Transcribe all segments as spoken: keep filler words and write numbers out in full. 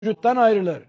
vücuttan ayrılır.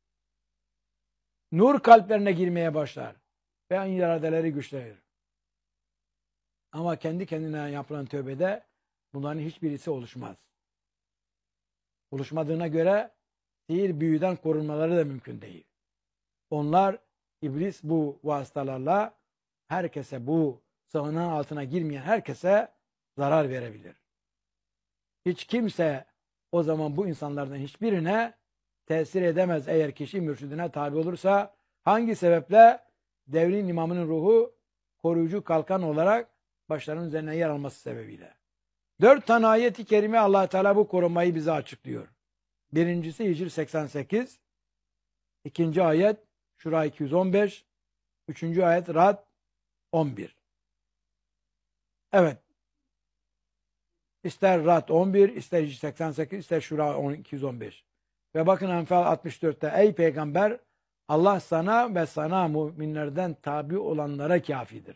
Nur kalplerine girmeye başlar. Ve iradeleri güçlenir. Ama kendi kendine yapılan tövbede bunların hiçbirisi oluşmaz. Oluşmadığına göre sihir büyüden korunmaları da mümkün değil. Onlar, iblis bu vasıtalarla herkese, bu sığınağın altına girmeyen herkese zarar verebilir. Hiç kimse o zaman bu insanlardan hiçbirine tesir edemez eğer kişi mürşidine tabi olursa. Hangi sebeple? Devrin imamının ruhu koruyucu kalkan olarak başlarının üzerine yer alması sebebiyle. Dört tane ayet-i kerime Allah Teala bu korunmayı bize açıklıyor. Birincisi Hicr seksen sekiz, ikinci ayet Şura iki yüz on beş, üçüncü ayet Ra'd on bir. Evet. İster Ra'd on bir, ister Hicr seksen sekiz, ister Şura iki yüz on beş. Ve bakın Enfal altmış dörtte ey peygamber, Allah sana ve sana müminlerden tabi olanlara kafidir.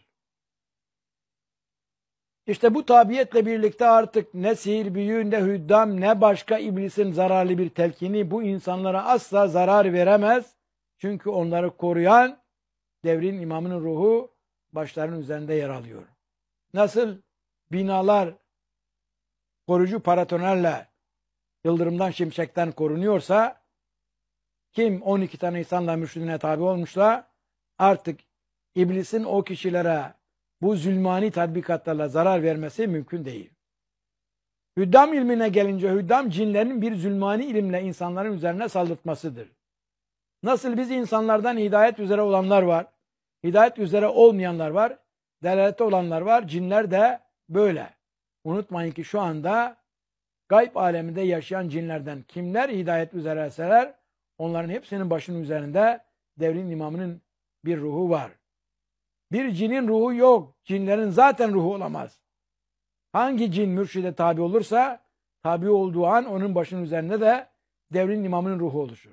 İşte bu tabiyetle birlikte artık ne sihir büyü, ne hüddam, ne başka iblisin zararlı bir telkini bu insanlara asla zarar veremez. Çünkü onları koruyan devrin imamının ruhu başlarının üzerinde yer alıyor. Nasıl binalar koruyucu paratonerle yıldırımdan, şimşekten korunuyorsa, kim on iki tane insanla mürşidine tabi olmuşsa artık iblisin o kişilere bu zulmani tatbikatlarla zarar vermesi mümkün değil. Hüddam ilmine gelince, hüddam cinlerin bir zulmani ilimle insanların üzerine saldırtmasıdır. Nasıl biz insanlardan hidayet üzere olanlar var, hidayet üzere olmayanlar var, delalette olanlar var, cinler de böyle. Unutmayın ki şu anda gayb aleminde yaşayan cinlerden kimler hidayet üzereseler, onların hepsinin başının üzerinde devrin imamının bir ruhu var. Bir cinin ruhu yok. Cinlerin zaten ruhu olamaz. Hangi cin mürşide tabi olursa, tabi olduğu an onun başının üzerinde de devrin imamının ruhu oluşur.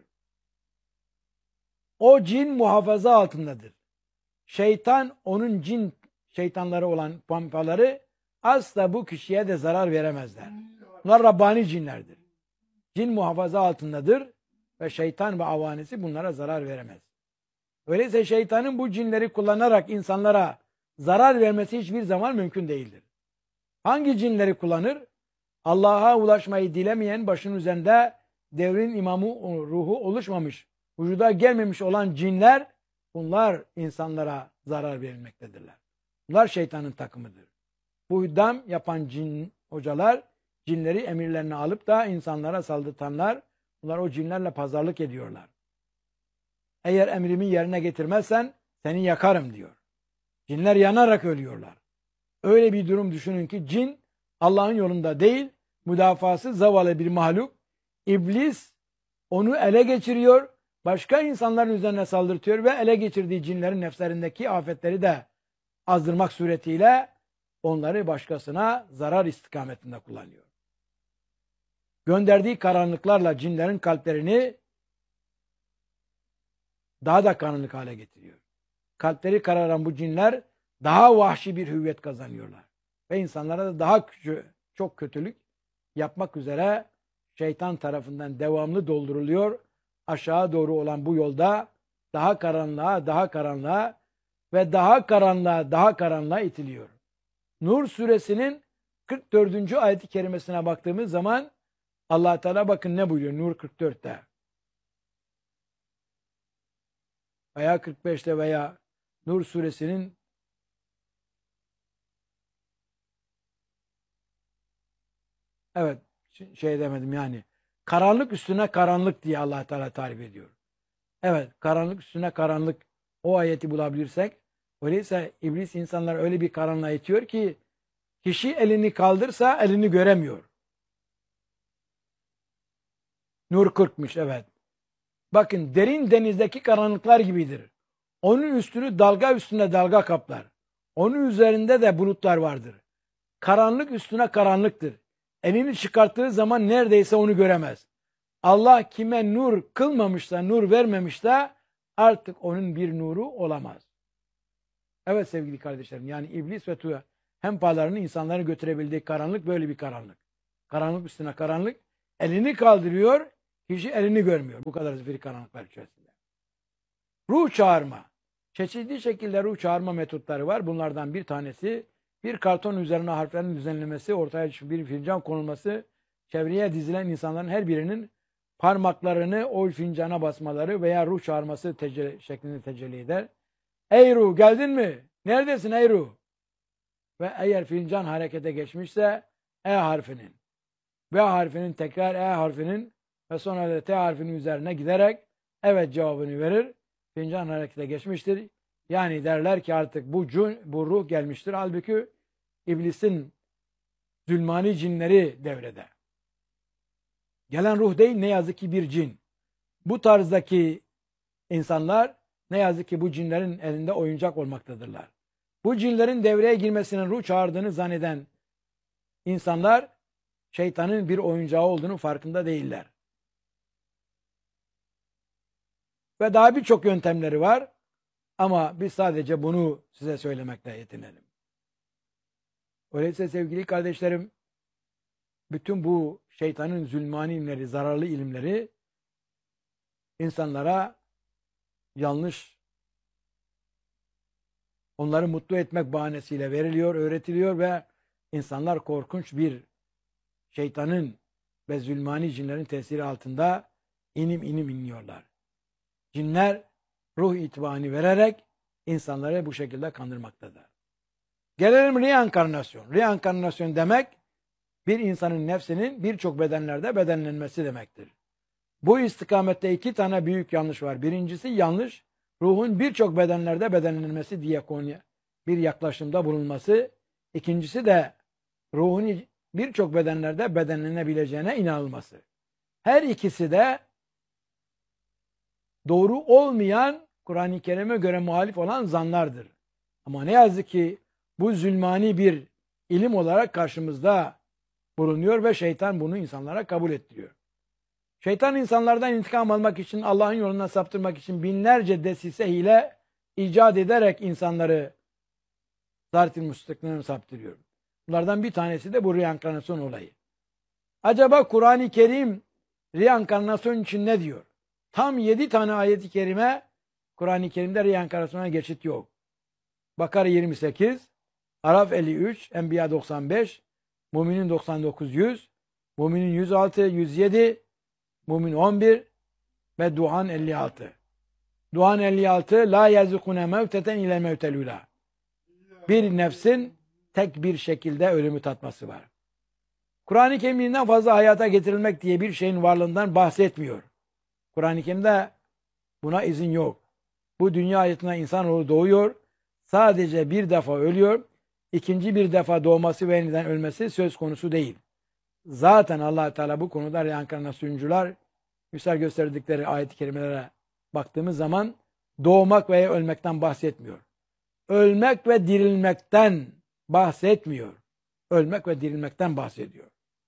O cin muhafaza altındadır. Şeytan, onun cin şeytanları olan pampaları asla bu kişiye de zarar veremezler. Bunlar Rabbani cinlerdir. Cin muhafaza altındadır ve şeytan ve avanesi bunlara zarar veremez. Öyleyse şeytanın bu cinleri kullanarak insanlara zarar vermesi hiçbir zaman mümkün değildir. Hangi cinleri kullanır? Allah'a ulaşmayı dilemeyen, başının üzerinde devrin imamı ruhu oluşmamış, vücuda gelmemiş olan cinler, bunlar insanlara zarar verilmektedirler. Bunlar şeytanın takımıdır. Bu hüddam yapan cin hocalar, cinleri emirlerine alıp da insanlara saldırtanlar, bunlar o cinlerle pazarlık ediyorlar. Eğer emrimi yerine getirmezsen seni yakarım diyor. Cinler yanarak ölüyorlar. Öyle bir durum düşünün ki cin Allah'ın yolunda değil, müdafası zavallı bir mahluk. İblis onu ele geçiriyor, başka insanların üzerine saldırtıyor ve ele geçirdiği cinlerin nefslerindeki afetleri de azdırmak suretiyle onları başkasına zarar istikametinde kullanıyor. Gönderdiği karanlıklarla cinlerin kalplerini daha da karanlık hale getiriyor. Kalpleri kararan bu cinler daha vahşi bir hüviyet kazanıyorlar. Ve insanlara da daha çok kötülük yapmak üzere şeytan tarafından devamlı dolduruluyor. Aşağı doğru olan bu yolda daha karanlığa, daha karanlığa ve daha karanlığa, daha karanlığa itiliyor. Nur suresinin kırk dördüncü ayet-i kerimesine baktığımız zaman Allah Teala bakın ne buyuruyor Nur kırk dörtte. Veya kırk beşte veya Nur suresinin evet şey demedim yani karanlık üstüne karanlık diye Allah Teala tarif ediyor. Evet, karanlık üstüne karanlık, o ayeti bulabilirsek, öyleyse iblis insanlar öyle bir karanlığa itiyor ki kişi elini kaldırsa elini göremiyor. Nur kırkmış evet. Bakın derin denizdeki karanlıklar gibidir. Onun üstünü dalga üstüne dalga kaplar. Onun üzerinde de bulutlar vardır. Karanlık üstüne karanlıktır. Elini çıkarttığı zaman neredeyse onu göremez. Allah kime nur kılmamışsa, nur vermemişse artık onun bir nuru olamaz. Evet sevgili kardeşlerim, yani iblis ve tuya hempalarını insanları götürebildiği karanlık böyle bir karanlık. Karanlık üstüne karanlık. Elini kaldırıyor, Kişi elini görmüyor bu kadar zifiri karanlıklar içerisinde. Ruh çağırma. Çeşitli şekilde ruh çağırma metotları var. Bunlardan bir tanesi bir karton üzerine harflerin düzenlemesi, ortaya bir fincan konulması, çevreye dizilen insanların her birinin parmaklarını o fincana basmaları veya ruh çağırması tecelli, şeklinde tecelli eder. Ey ruh geldin mi? Neredesin ey ruh? Ve eğer fincan harekete geçmişse E harfinin, B harfinin tekrar E harfinin ve sonra da T harfinin üzerine giderek evet cevabını verir. Fincan harekete geçmiştir. Yani derler ki artık bu, cun, bu ruh gelmiştir. Halbuki iblisin zulmani cinleri devrede. Gelen ruh değil ne yazık ki bir cin. Bu tarzdaki insanlar ne yazık ki bu cinlerin elinde oyuncak olmaktadırlar. Bu cinlerin devreye girmesinin ruh çağırdığını zanneden insanlar şeytanın bir oyuncağı olduğunu farkında değiller. Ve daha birçok yöntemleri var ama biz sadece bunu size söylemekle yetinelim. Öyleyse sevgili kardeşlerim, bütün bu şeytanın zulmani ilimleri, zararlı ilimleri insanlara yanlış, onları mutlu etmek bahanesiyle veriliyor, öğretiliyor ve insanlar korkunç bir şeytanın ve zulmani cinlerin tesiri altında inim inim iniyorlar. Cinler ruh itibani vererek insanları bu şekilde kandırmaktadır. Gelelim reenkarnasyon. Reenkarnasyon demek bir insanın nefsinin birçok bedenlerde bedenlenmesi demektir. Bu istikamette iki tane büyük yanlış var. Birincisi yanlış, ruhun birçok bedenlerde bedenlenmesi diye konuya bir yaklaşımda bulunması. İkincisi de ruhun birçok bedenlerde bedenlenebileceğine inanılması. Her ikisi de doğru olmayan, Kur'an-ı Kerim'e göre muhalif olan zanlardır. Ama ne yazık ki bu zulmani bir ilim olarak karşımızda bulunuyor ve şeytan bunu insanlara kabul ettiriyor. Şeytan insanlardan intikam almak için, Allah'ın yoluna saptırmak için binlerce desise hile icat ederek insanları zat-ı müstakimine saptırıyor. Bunlardan bir tanesi de bu reenkarnasyon olayı. Acaba Kur'an-ı Kerim reenkarnasyon için ne diyor? Tam yedi tane ayet-i kerime Kur'an-ı Kerim'de reenkarnasyona geçit yok. Bakara yirmi sekiz, Araf elli üç, Enbiya doksan beş, Müminun doksan dokuz yüz, Müminun yüz altı yüz yedi, Mümin on bir ve Duhan elli altı. Duhan elli altı la yazikune mevteten ile mevtelula. Bir nefsin tek bir şekilde ölümü tatması var. Kur'an-ı Kerim'den fazla hayata getirilmek diye bir şeyin varlığından bahsetmiyor. Kur'an-ı Kerim'de buna izin yok. Bu dünya hayatına insanoğlu doğuyor. Sadece bir defa ölüyor. İkinci bir defa doğması ve yeniden ölmesi söz konusu değil. Zaten Allah Teala bu konuda reenkarnasyoncular misal gösterdikleri ayet-i kerimelere baktığımız zaman doğmak veya ölmekten bahsetmiyor. Ölmek ve dirilmekten bahsetmiyor. Ölmek ve dirilmekten bahsediyor.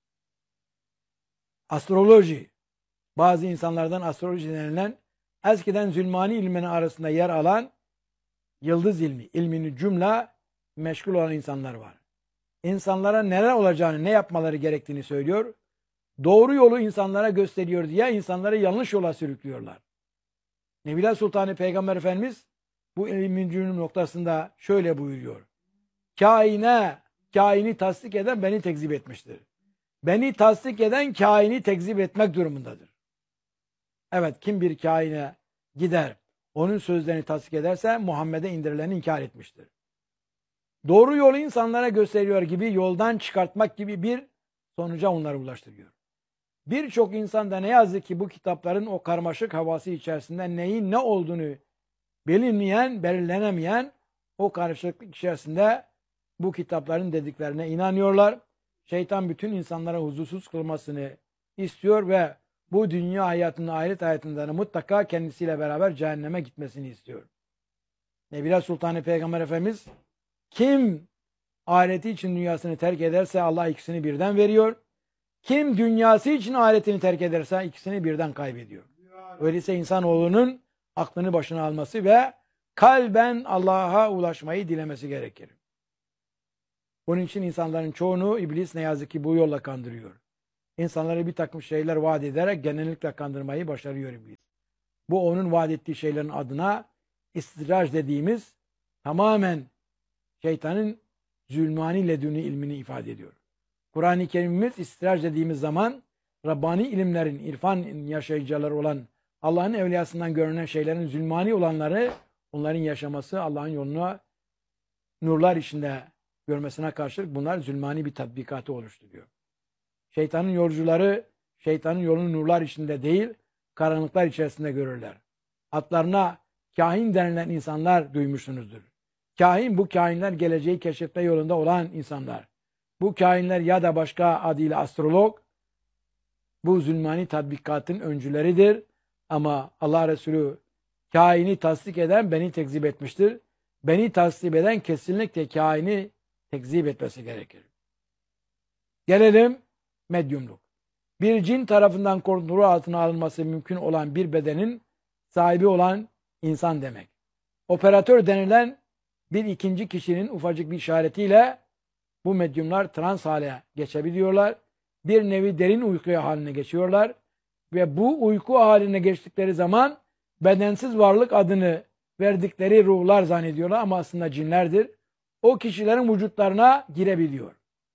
Astroloji, bazı insanlardan astroloji denilen eskiden zulmani ilminin arasında yer alan yıldız ilmi, ilmini cümle meşgul olan insanlar var. İnsanlara neler olacağını, ne yapmaları gerektiğini söylüyor. Doğru yolu insanlara gösteriyor diye insanları yanlış yola sürüklüyorlar. Nebiler Sultanı Peygamber Efendimiz bu ilmin cümle noktasında şöyle buyuruyor. Kaine, kaini tasdik eden beni tekzip etmiştir. Beni tasdik eden kaini tekzip etmek durumundadır. Evet, kim bir kaine gider, onun sözlerini tasdik ederse Muhammed'e indirileni inkar etmiştir. Doğru yolu insanlara gösteriyor gibi yoldan çıkartmak gibi bir sonuca onları ulaştırıyor. Birçok insan da ne yazık ki bu kitapların o karmaşık havası içerisinde neyin ne olduğunu bilinmeyen, belirlenemeyen o karışıklık içerisinde bu kitapların dediklerine inanıyorlar. Şeytan bütün insanlara huzursuz kılmasını istiyor ve bu dünya hayatının, ahiret hayatında mutlaka kendisiyle beraber cehenneme gitmesini istiyor. Nebiler Sultanı Peygamber Efendimiz kim ahireti için dünyasını terk ederse Allah ikisini birden veriyor. Kim dünyası için ahiretini terk ederse ikisini birden kaybediyor. Öyleyse insanoğlunun aklını başına alması ve kalben Allah'a ulaşmayı dilemesi gerekir. Bunun için insanların çoğunu iblis ne yazık ki bu yolla kandırıyor. İnsanlara bir takım şeyler vaat ederek genellikle kandırmayı başarıyor iblis. Bu onun vaat ettiği şeylerin adına istidraç dediğimiz tamamen şeytanın zulmani leduni ilmini ifade ediyor. Kur'an-ı Kerim'imiz istidraç dediğimiz zaman Rabbani ilimlerin, irfan yaşayıcıları olan Allah'ın evliyasından görünen şeylerin zulmani olanları, onların yaşaması Allah'ın yoluna nurlar içinde görmesine karşılık bunlar zulmani bir tatbikatı oluşturuyor. Şeytanın yolcuları, şeytanın yolunu nurlar içinde değil, karanlıklar içerisinde görürler. Atlarına kahin denilen insanlar duymuşsunuzdur. Kahin, bu kahinler geleceği keşfetme yolunda olan insanlar. Bu kahinler ya da başka adıyla astrolog, bu zulmani tatbikatın öncüleridir. Ama Allah Resulü kahini tasdik eden beni tekzip etmiştir. Beni tasdik eden kesinlikle kahini tekzip etmesi gerekir. Gelelim medyumluk. Bir cin tarafından kontrol altına alınması mümkün olan bir bedenin sahibi olan insan demek. Operatör denilen bir ikinci kişinin ufacık bir işaretiyle bu medyumlar trans hale geçebiliyorlar. Bir nevi derin uyku haline geçiyorlar. Ve bu uyku haline geçtikleri zaman bedensiz varlık adını verdikleri ruhlar zannediyorlar ama aslında cinlerdir. O kişilerin vücutlarına girebiliyor.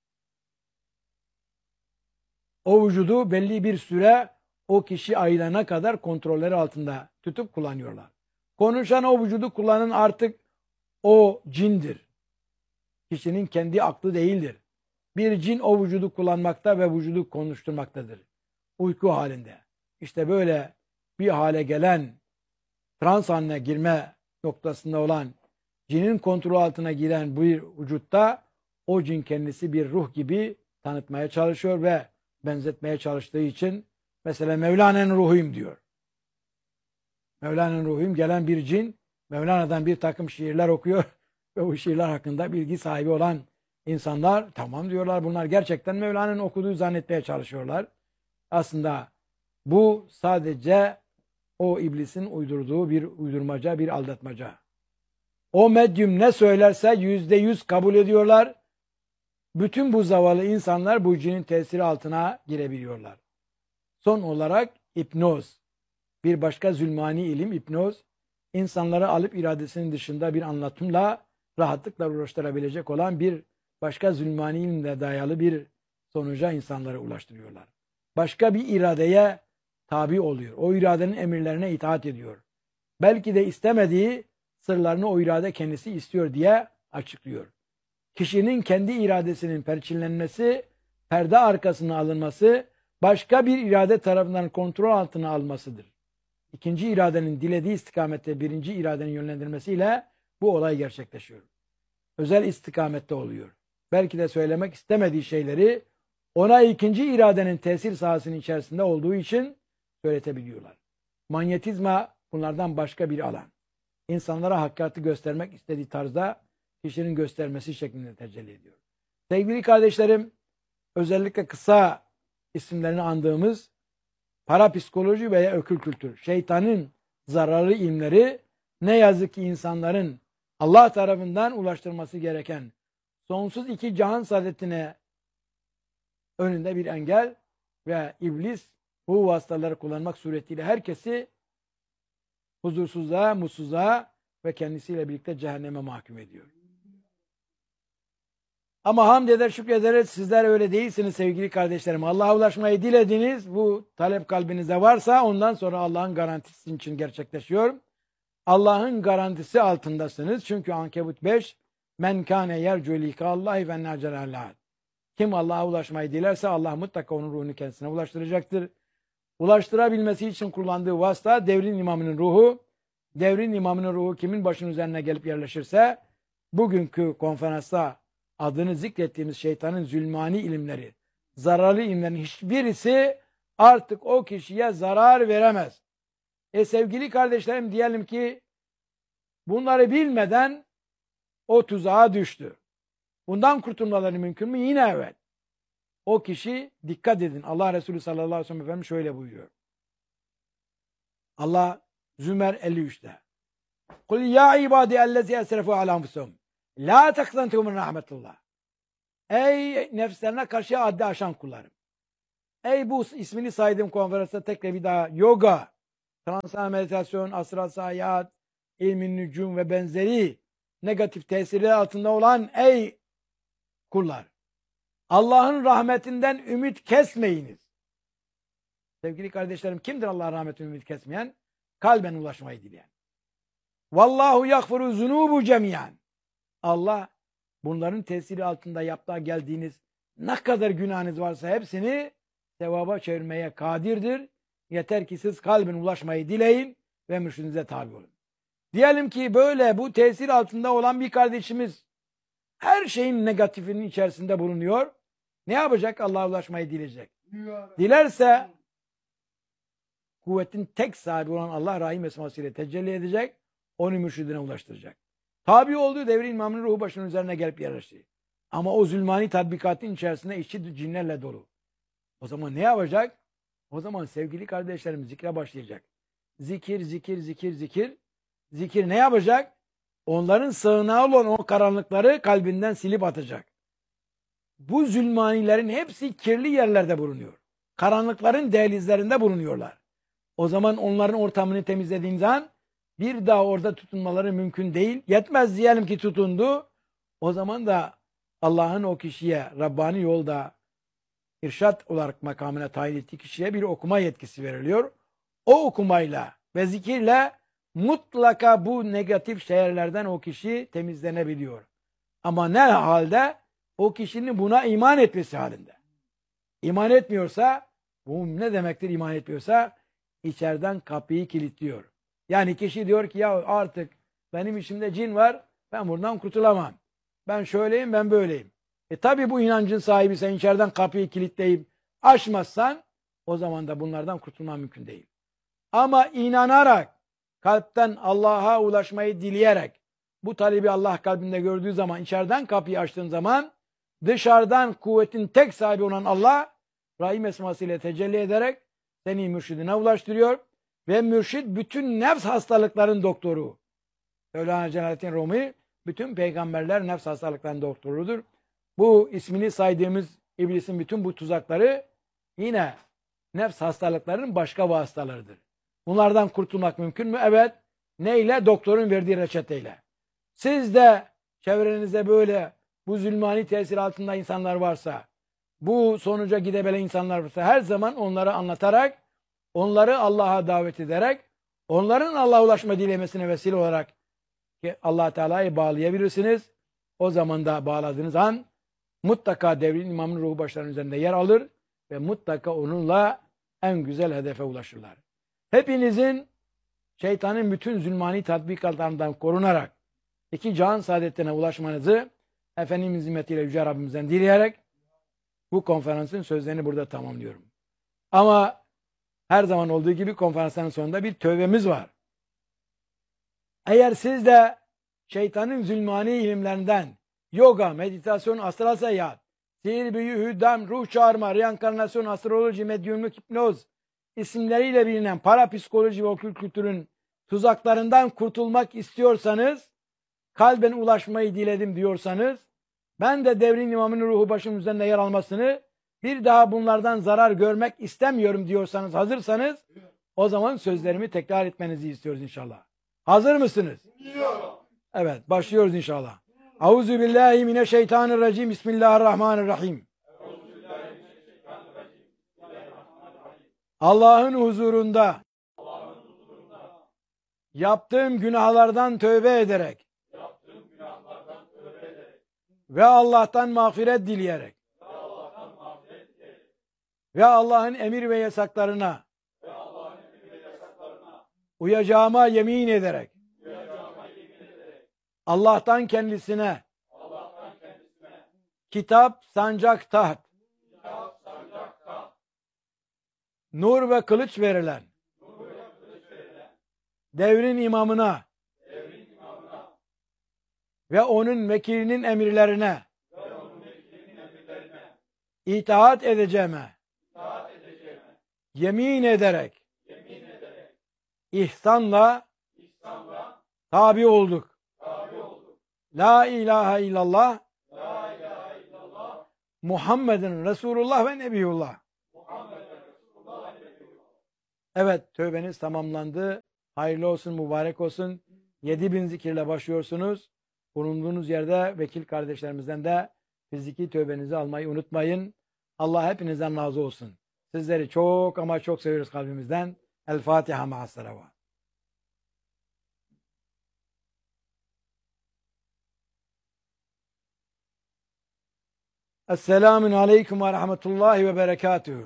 O vücudu belli bir süre o kişi ayılana kadar kontrolleri altında tutup kullanıyorlar. Konuşan o vücudu kullanan artık o cindir. Kişinin kendi aklı değildir. Bir cin o vücudu kullanmakta ve vücudu konuşturmaktadır. Uyku halinde. İşte böyle bir hale gelen, trans haline girme noktasında olan, cinin kontrolü altına giren bu vücutta o cin kendisi bir ruh gibi tanıtmaya çalışıyor ve benzetmeye çalıştığı için mesela Mevlana'nın ruhuyum diyor. Mevlana'nın ruhuyum gelen bir cin, Mevlana'dan bir takım şiirler okuyor ve bu şiirler hakkında bilgi sahibi olan insanlar tamam diyorlar, bunlar gerçekten Mevlana'nın okuduğu zannetmeye çalışıyorlar. Aslında bu sadece o iblisin uydurduğu bir uydurmaca, bir aldatmaca. O medyum ne söylerse yüzde yüz kabul ediyorlar. Bütün bu zavallı insanlar bu cinin tesiri altına girebiliyorlar. Son olarak hipnoz. Bir başka zulmani ilim hipnoz. İnsanları alıp iradesinin dışında bir anlatımla rahatlıkla ulaştırabilecek olan bir başka zulmani ilimle dayalı bir sonuca insanları ulaştırıyorlar. Başka bir iradeye tabi oluyor. O iradenin emirlerine itaat ediyor. Belki de istemediği sırlarını o irade kendisi istiyor diye açıklıyor. Kişinin kendi iradesinin perçinlenmesi, perde arkasına alınması, başka bir irade tarafından kontrol altına almasıdır. İkinci iradenin dilediği istikamette birinci iradenin yönlendirmesiyle bu olay gerçekleşiyor. Özel istikamette oluyor. Belki de söylemek istemediği şeyleri ona ikinci iradenin tesir sahasının içerisinde olduğu için söyletebiliyorlar. Manyetizma bunlardan başka bir alan. İnsanlara hakikati göstermek istediği tarzda kişinin göstermesi şeklinde tecelli ediyor. Sevgili kardeşlerim, özellikle kısa isimlerini andığımız parapsikoloji veya okült kültür, şeytanın zararlı ilimleri ne yazık ki insanların Allah tarafından ulaştırması gereken sonsuz iki cihan saadetine önünde bir engel ve iblis bu vasıtaları kullanmak suretiyle herkesi huzursuzluğa, mutsuzluğa ve kendisiyle birlikte cehenneme mahkum ediyor. Ama hamd eder, şükrederiz. Sizler öyle değilsiniz sevgili kardeşlerim. Allah'a ulaşmayı dilediniz. Bu talep kalbinizde varsa ondan sonra Allah'ın garantisi için gerçekleşiyor. Allah'ın garantisi altındasınız. Çünkü Ankebut beş Men kâne yercu likâllahi ve nâcerâllâh. Kim Allah'a ulaşmayı dilerse Allah mutlaka onun ruhunu kendisine ulaştıracaktır. Ulaştırabilmesi için kullandığı vasıta devrin imamının ruhu. Devrin imamının ruhu kimin başının üzerine gelip yerleşirse bugünkü konferansta adını zikrettiğimiz şeytanın zulmani ilimleri, zararlı ilimlerin hiçbirisi artık o kişiye zarar veremez. E sevgili kardeşlerim, diyelim ki bunları bilmeden o tuzağa düştü. Bundan kurtulmaları mümkün mü? Yine evet. O kişi, dikkat edin, Allah Resulü sallallahu aleyhi ve sellem Efendimiz şöyle buyuruyor. Allah Zümer elli üçte Kul ya ibadi ellezî esrefu alâ enfusihim la tekzentu min rahmetullah. Ey nefslerine karşı haddi aşan kullarım. Ey bu ismini saydığım konferansta tekrar bir daha yoga, transal meditasyon, astral seyahat, ilmin nücum ve benzeri negatif tesirler altında olan ey kullar. Allah'ın rahmetinden ümit kesmeyiniz. Sevgili kardeşlerim, kimdir Allah'ın rahmetinden ümit kesmeyen? Kalben ulaşmayı dileyen. Vallahu yaghfiru zunubu cemiyan. Allah bunların tesiri altında yaptığa geldiğiniz ne kadar günahınız varsa hepsini sevaba çevirmeye kadirdir. Yeter ki siz kalben ulaşmayı dileyin ve mürşidinize tabi olun. Diyelim ki böyle bu tesir altında olan bir kardeşimiz her şeyin negatifinin içerisinde bulunuyor. Ne yapacak? Allah'a ulaşmayı dileyecek. Dilerse kuvvetin tek sahibi olan Allah Rahim esmasıyla tecelli edecek. Onu mürşidine ulaştıracak. Tabi olduğu devrin imamının ruhu başının üzerine gelip yerleşti. Ama o zulmani tatbikatın içerisinde işçi cinlerle dolu. O zaman ne yapacak? O zaman sevgili kardeşlerim zikre başlayacak. Zikir, zikir, zikir, zikir. Zikir ne yapacak? Onların sığınağı olan o karanlıkları kalbinden silip atacak. Bu zulmanilerin hepsi kirli yerlerde bulunuyor. Karanlıkların dehlizlerinde bulunuyorlar. O zaman onların ortamını temizlediğin zaman bir daha orada tutunmaları mümkün değil. Yetmez diyelim ki tutundu. O zaman da Allah'ın o kişiye Rabbani yolda irşat olarak makamına tayin ettiği kişiye bir okuma yetkisi veriliyor. O okumayla ve zikirle mutlaka bu negatif şeylerden o kişi temizlenebiliyor. Ama ne halde? O kişinin buna iman etmesi halinde. İman etmiyorsa, bu ne demektir iman etmiyorsa? İçeriden kapıyı kilitliyor. Yani kişi diyor ki ya artık benim içimde cin var, ben buradan kurtulamam. Ben şöyleyim, ben böyleyim. E tabi bu inancın sahibi sen içeriden kapıyı kilitleyip açmazsan o zaman da bunlardan kurtulman mümkün değil. Ama inanarak, kalpten Allah'a ulaşmayı dileyerek, bu talebi Allah kalbinde gördüğü zaman, içeriden kapıyı açtığın zaman, dışarıdan kuvvetin tek sahibi olan Allah, Rahim esmasıyla tecelli ederek seni mürşidine ulaştırıyor ve mürşid bütün nefs hastalıkların doktoru. Mevlana Celaleddin Rumi, bütün peygamberler nefs hastalıkların doktorudur. Bu ismini saydığımız iblisin bütün bu tuzakları yine nefs hastalıklarının başka vasıtalarıdır. Bunlardan kurtulmak mümkün mü? Evet. Neyle? Doktorun verdiği reçeteyle. Siz de çevrenizde böyle bu zulmani tesir altında insanlar varsa, bu sonuca gidebilen insanlar varsa her zaman onları anlatarak, onları Allah'a davet ederek, onların Allah'a ulaşma dilemesine vesile olarak Allah Teala'yı bağlayabilirsiniz. O zaman da bağladığınız an mutlaka devrin imamının ruhu başlarının üzerinde yer alır ve mutlaka onunla en güzel hedefe ulaşırlar. Hepinizin şeytanın bütün zulmani tatbikatlarından korunarak iki cihan saadetine ulaşmanızı Efendimiz hizmetiyle Yüce Rabbimizden dileyerek bu konferansın sözlerini burada tamamlıyorum. Ama her zaman olduğu gibi konferansların sonunda bir tövbemiz var. Eğer siz de şeytanın zulmani ilimlerinden yoga, meditasyon, astral seyahat, sihir, büyü, hüddam, ruh çağırma, reenkarnasyon, astroloji, medyumluk, hipnoz isimleriyle bilinen parapsikoloji ve okült kültürün tuzaklarından kurtulmak istiyorsanız, kalben ulaşmayı diledim diyorsanız, ben de devrin imamının ruhu başımın üzerinde yer almasını, bir daha bunlardan zarar görmek istemiyorum diyorsanız, hazırsanız, o zaman sözlerimi tekrar etmenizi istiyoruz inşallah. Hazır mısınız? Evet, başlıyoruz inşallah. Euzu billahi mineşşeytanirracim. Bismillahirrahmanirrahim. Allah'ın huzurunda yaptığım günahlardan tövbe ederek ve Allah'tan mağfiret dileyerek ve Allah'ın emir ve yasaklarına uyacağıma yemin ederek Allah'tan kendisine kitap, sancak, taht, nur ve kılıç verilen devrin imamına ve onun vekilinin emirlerine itaat edeceğime yemin ederek ihsanla tabi olduk. La ilahe illallah Muhammed'in Resulullah ve Nebiyullah. Evet, tövbeniz tamamlandı. Hayırlı olsun, mübarek olsun. yedi bin zikirle başlıyorsunuz. Bulunduğunuz yerde vekil kardeşlerimizden de fiziki tövbenizi almayı unutmayın. Allah hepinizden razı olsun. Sizleri çok ama çok seviyoruz kalbimizden. El Fatiha ma'as-salavat. Esselamun aleyküm ve rahmetullahi ve berekatuhu.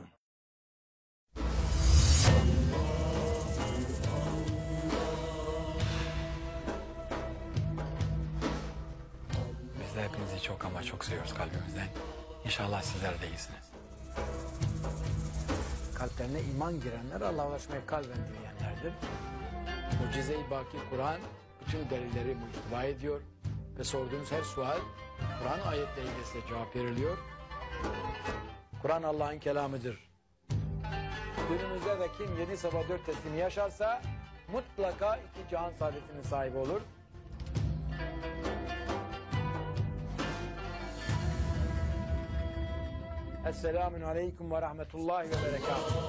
Biz de hepinizi çok ama çok seviyoruz kalbimizden. İnşallah sizler de iyisiniz. Kalplerine iman girenler Allah'a ulaşmayı kalben dileyenlerdir. Mucize-i Baki Kur'an bütün delilleri muhteva ediyor ve sorduğunuz her sual Kur'an ayetleriyle size cevap veriliyor. Kur'an Allah'ın kelamıdır. Günümüzde de kim yedi sabah dört teslimi yaşarsa mutlaka iki cihan saadetinin sahibi olur. Esselamun aleyküm ve rahmetullahi ve berekatuhu.